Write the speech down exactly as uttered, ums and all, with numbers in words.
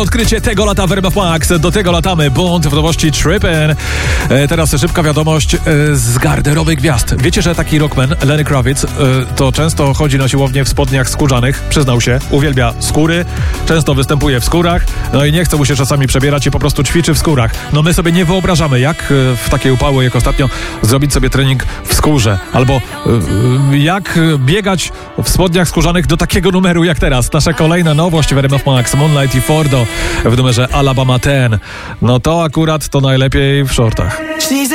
Odkrycie tego lata w R M F Max. Do tego latamy. Bond w nowości Trippin'. E, teraz szybka wiadomość e, z garderoby gwiazd. Wiecie, że taki rockman, Lenny Kravitz, e, to często chodzi na siłownię w spodniach skórzanych. Przyznał się. Uwielbia skóry. Często występuje w skórach. No i nie chce mu się czasami przebierać i po prostu ćwiczy w skórach. No my sobie nie wyobrażamy, jak e, w takiej upały, jak ostatnio, zrobić sobie trening w skórze. Albo e, jak biegać w spodniach skórzanych do takiego numeru jak teraz. Nasza kolejna nowość w R M F Max. Moonlight i Fordo w numerze Alabama ten. No to akurat to najlepiej w shortach.